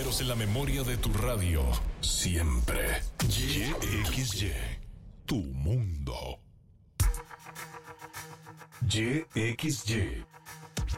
en la memoria de tu radio. Siempre. YXY. Tu mundo. YXY.